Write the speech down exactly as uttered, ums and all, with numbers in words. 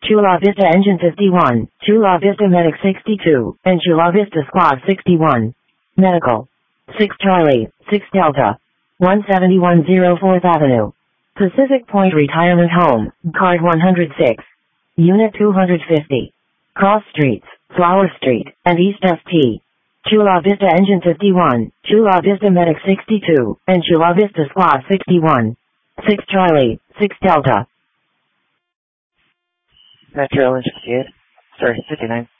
Chula Vista Engine fifty-one, Chula Vista Medic sixty-two, and Chula Vista Squad sixty-one. Medical. six Charlie, six Delta. one seventy-one oh fourth Avenue. Pacific Point Retirement Home, Card one hundred six. Unit two hundred fifty. Cross Streets, Flower Street, and East S T. Chula Vista Engine fifty-one, Chula Vista Medic sixty-two, and Chula Vista Squad sixty-one. six Charlie, six Delta. Metro Engine fifty-eight, sorry, fifty-nine.